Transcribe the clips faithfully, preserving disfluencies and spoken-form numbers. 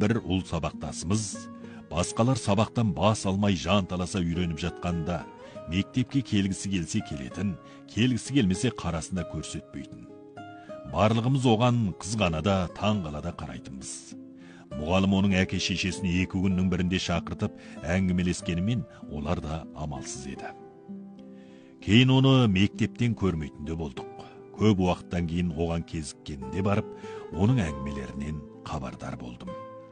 бір ұл сабақтасымыз, басқалар сабақтан бас алмай жан таласа үйреніп жатқанда, мектепке келгісі келсе келетін, келгісі келмесе қарасында көрсетпейтін. Барлығымыз оған қызғанада, таңғалада қарайтынбыз. Мұғалім оның әке шешесін екі күннің бірінде шақыртып әңгімелескенімен олар да амалсыз еді. Кейін оны мектептен көрмейтінде болдық. Көп уақыттан кейін оған кезіккенінде барып, оның әңгімелерінен хабардар болдым.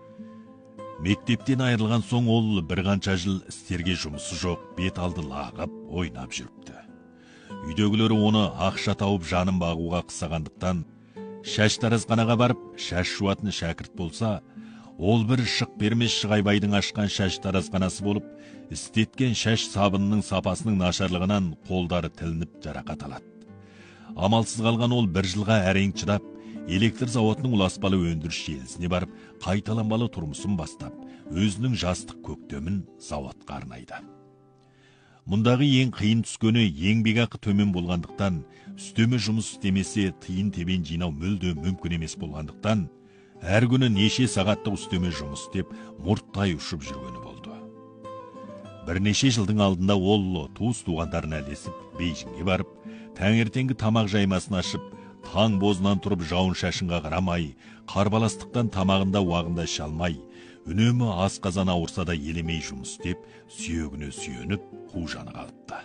Мектептен айырылған соң ол бір қанша жыл істерге жұмысы жоқ, бет алды лағып, ойнап жүріпті. Үйдегілері оны ақша тауып жанын бағуға қысағандықтан, шаш таразханаға барып, шаш жуатын шәкірт болса, ол бір шық бермес Шығайбайдың ашқан шаш таразханасы болып, істеткен шаш сабынының сапасының нашарлығынан қолдары тілініп жарақат алады. Амалсыз қалған ол бір жылға әрең шыдап, электр зауытының ұласпалы өндіріс желісіне барып, қайталанбалы тұрмысын бастап, өзінің жастық көктемін зауытқа арнайды. Мұндағы ең қиын түскені еңбекақы төмен болғандықтан, үстеме жұмыс істемесе тиын тебен жинау мүлде мүмкін емес болғандықтан, әр күні неше сағаттық үстеме жұмыс істеп, мұрттай ұшып жүргені болды. Бірнеше жылдың алдында ол туыс туғандарына ілесіп, Бейжіңге барып, таңертеңгі тамақ жаймасын ашып, таң бозынан тұрып жауын шашынға қарамай, қарбаластықтан тамағында уағында іше алмай, үнемі асқазан ауырса да елемей жұмыс істеп, сүйегіне сүйеніп, қу жаны қалыпты.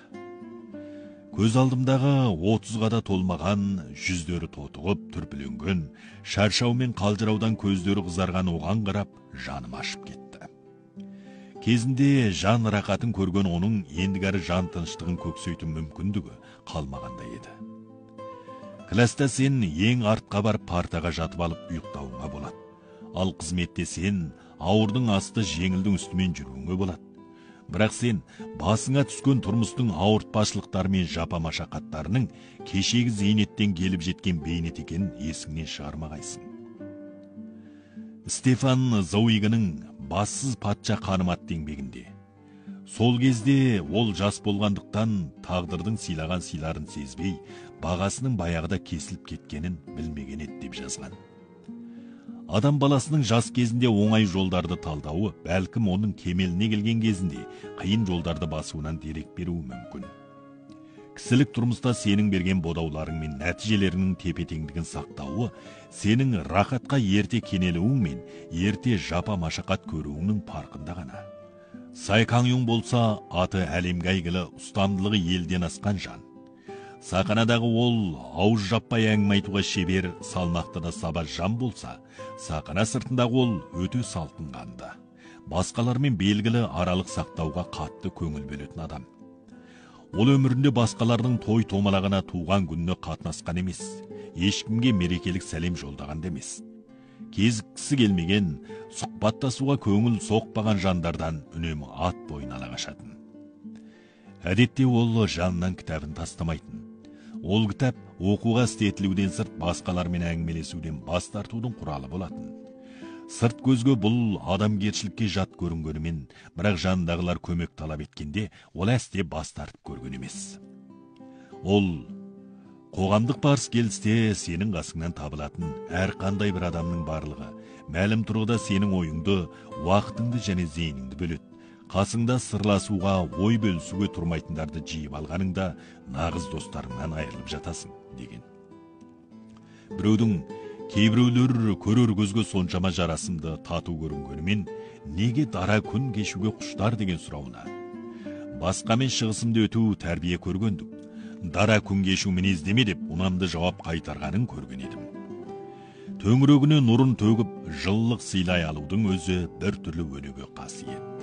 Көз алдымдағы отызға да толмаған, жүздері тотығып, түрпіленген, шаршау мен қалжыраудан көздері қызарған оған қарап, жаным ашып кетті. Кезінде жан рақатын көрген оның ендігәрі жан тыныштығын көксейтін мүмкіндігі қалмағандай еді. Класта сен ең артқа барып партаға жатып алып ұйықтауыңа болады. Ал қызметте сен ауырдың асты жеңілдің үстімен жүруіңе болады. Бірақ сен басыңа түскен тұрмыстың ауыртпашылықтары мен жапа машақаттарының кешегі зейнеттен келіп жеткен бейнет екенін есіңнен шығармағайсың. Стефан Зоуигінің «Бассыз патша ханым» атты еңбегінде сол кезде ол жас болғандықтан тағдырдың сыйлаған сыйларын сезбей, бағасының баяғыда кесіліп кеткенін білмеген еді деп жазған. Адам баласының жас кезінде оңай жолдарды талдауы, бәлкім оның кемеліне келген кезінде қиын жолдарды басуынан дерек беруі мүмкін. Кісілік тұрмыста сенің берген бодауларың мен нәтижелерінің тепе-теңдігін сақтауы, сенің рақатқа ерте кенелуің мен ерте жапа машақат көруіңнің парқында ғана. Цай Каңюң болса, аты әлемге әйгілі, ұстамдылығы елден асқан жан. Сақанадағы ол ауыз жаппай әңгіме айтуға шебер, салмақты да сабаз жан болса, сақана сыртындағы ол өте салтын қанды. Басқалармен белгілі аралық сақтауға қатты көңіл бөлетін адам. Ол өмірінде басқалардың той томалағына туған күніне қатынасқан емес, ешкімге мерекелік сәлем жолдаған емес. Кезіккісі келмеген, сұхбаттасуға көңіл соқпаған жандардан үнемі ат бойын ала қашатын. Әдетте ол жанынан кітабын тастамайтын. Ол кітап оқуға істетілуден сырт басқалармен әңгімелесуден бас тартудың құралы болатын. Сырт көзге бұл адамгершілікке жат көрінгенімен, бірақ жанындағылар көмек талап еткенде, ол әсте бас тартып көрген емес. Ол қоғамдық барыс келісте сенің қасыңнан табылатын әр қандай бір адамның барлығы, мәлім тұрғыда сенің ойыңды, уақытыңды және зейініңді бөледі. Қасыңда сырласуға, ой бөлісуге тұрмайтындарды жиып алғаныңда нағыз достарыңнан айырылып жатасың, деген. Біреудің кейбіреулер көрер көзге соншама жарасымды тату көрінгенімен, неге дара күн кешуге құштар деген сұрауына. Басқамен шығысымды өту тәрбие көргендік. Дара күн кешу мінездеме деп ұнамды жауап қайтарғанын көрген едім. Төңірегіне нұрын төгіп, жылылық сыйлай алудың өзі бір түрлі өнеге қасиет.